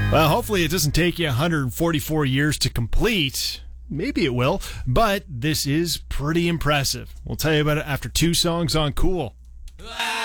Well, hopefully it doesn't take you 144 years to complete. Maybe it will, but this is pretty impressive. We'll tell you about it after two songs on Cool.